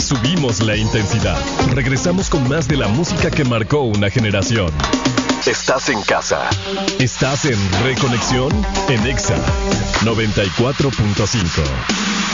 Subimos la intensidad. Regresamos con más de la música que marcó una generación. Estás en casa. Estás en Reconexión en Exa 94.5.